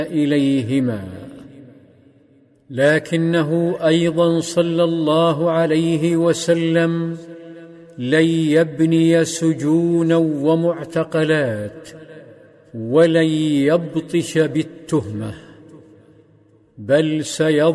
إليهما. لكنه أيضا صلى الله عليه وسلم لن يبني سجونا ومعتقلات ولن يبطش بالتهمة، بل